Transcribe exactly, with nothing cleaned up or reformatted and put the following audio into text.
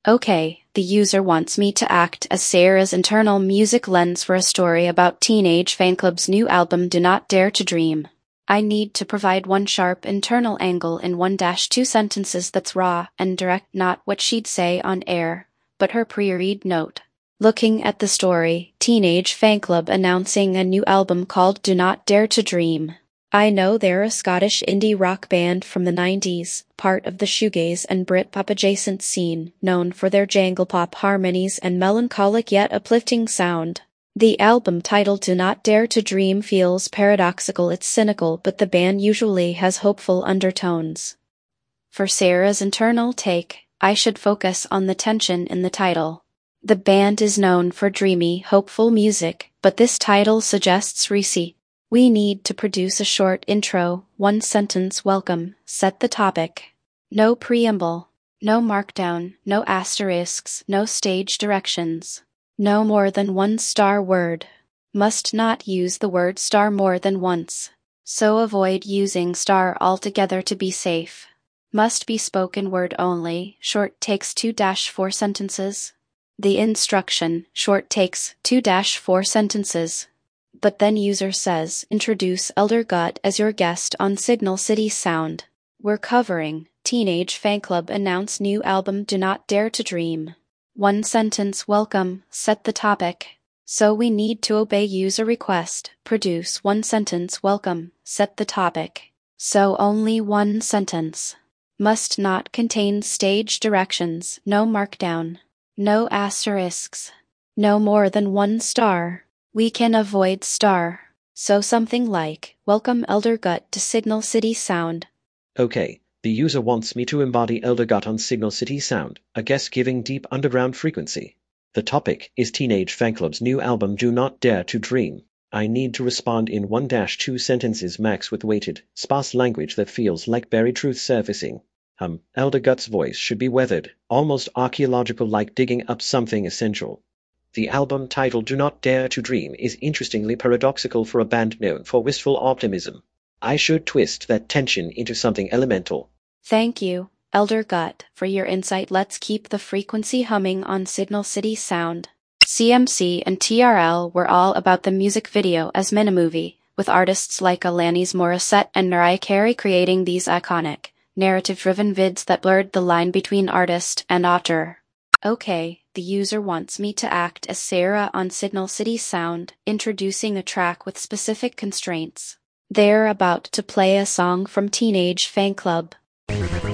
Okay, the user wants me to act as Sarah's internal music lens for a story about Teenage Fanclub's new album Do Not Dare to Dream. I need to provide one sharp internal angle in one dash two sentences that's raw and direct, not what she'd say on air, but her pre-read note. Looking at the story, Teenage Fanclub announcing a new album called Do Not Dare to Dream. I know they're a Scottish indie rock band from the nineties, part of the shoegaze and Britpop adjacent scene, known for their jangle pop harmonies and melancholic yet uplifting sound. The album title Do Not Dare to Dream feels paradoxical. It's cynical, but the band usually has hopeful undertones. For Sarah's internal take, I should focus on the tension in the title. The band is known for dreamy, hopeful music, but this title suggests Reese. We need to produce a short intro, one sentence welcome, set the topic. No preamble, no markdown, no asterisks, no stage directions. No more than one star word. Must not use the word star more than once. So avoid using star altogether to be safe. Must be spoken word only, short takes two to four sentences. The instruction, short takes two to four sentences. But then user says, introduce Elder Gut as your guest on Signal City Sound. We're covering, Teenage Fanclub announce new album Do Not Dare to Dream. One sentence welcome, set the topic. So we need to obey user request, produce one sentence welcome, set the topic. So only one sentence. Must not contain stage directions, no markdown. No asterisks. No more than one star. We can avoid star. So something like, welcome Elder Gut to Signal City Sound. Okay, the user wants me to embody Elder Gut on Signal City Sound, a guest giving deep underground frequency. The topic is Teenage Fanclub's new album Do Not Dare to Dream. I need to respond in one dash two sentences max with weighted, sparse language that feels like buried truth surfacing. Um, Elder Gut's voice should be weathered, almost archaeological, like digging up something essential. The album title Do Not Dare to Dream is interestingly paradoxical for a band known for wistful optimism. I should twist that tension into something elemental. Thank you, Elder Gut, for your insight. Let's keep the frequency humming on Signal City Sound. C M C and T R L were all about the music video as Minimovie, with artists like Alanis Morissette and Mariah Carey creating these iconic, narrative-driven vids that blurred the line between artist and auteur. Okay, the user wants me to act as Sarah on Signal City Sound, introducing a track with specific constraints. They're about to play a song from Teenage Fanclub.